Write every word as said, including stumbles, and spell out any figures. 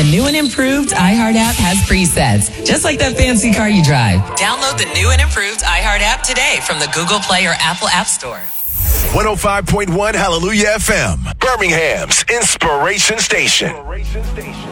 new and improved iHeart app has presets, just like that fancy car you drive. Download the new and improved iHeart app today from the Google Play or Apple App Store. one oh five point one Hallelujah F M, Birmingham's Inspiration Station.